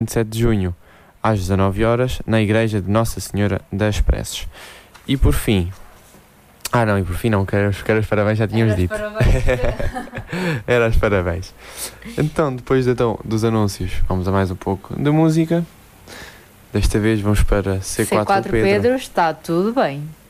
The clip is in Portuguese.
27 de junho, às 19 horas, na Igreja de Nossa Senhora das Preces. E por fim... quero os parabéns, já tínhamos dito. Era os parabéns. Então, depois dos anúncios, vamos a mais um pouco de música. Desta vez vamos para C4 C4 Pedro, está tudo bem.